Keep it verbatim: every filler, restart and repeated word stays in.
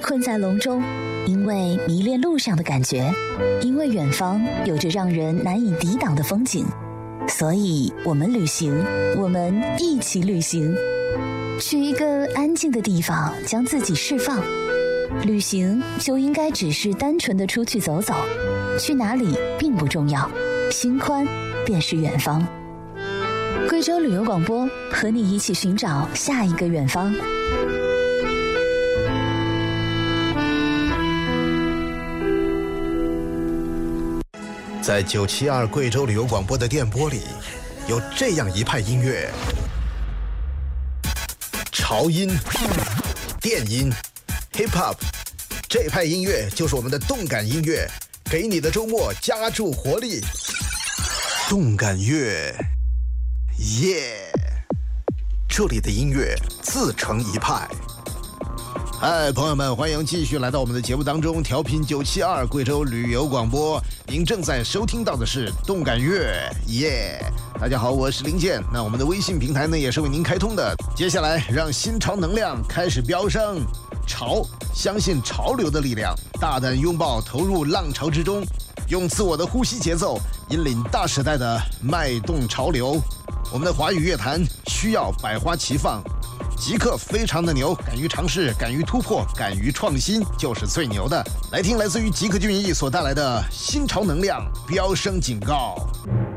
困在笼中，因为迷恋路上的感觉，因为远方有着让人难以抵挡的风景，所以我们旅行，我们一起旅行，去一个安静的地方，将自己释放。旅行就应该只是单纯的出去走走，去哪里并不重要，心宽便是远方。贵州旅游广播，和你一起寻找下一个远方。 在九七二贵州旅游广播的电波里，有这样一派音乐：潮音、电音、hip hop， 这派音乐就是我们的动感音乐，给你的周末加注活力。动感乐，耶！这里的音乐自成一派。嗨，朋友们，欢迎继续来到我们的节目当中，调频九七二贵州旅游广播。您正在收听到的是动感乐，耶！大家好，我是林健。那我们的微信平台呢也是为您开通的。接下来让新潮能量开始飙升，潮，相信潮流的力量，大胆拥抱，投入浪潮之中，用自我的呼吸节奏引领大时代的脉动潮流。我们的华语乐坛需要百花齐放。极客非常的牛，敢于尝试，敢于突破，敢于创新，就是最牛的。来听来自于极客隽逸所带来的新潮能量飙升警告。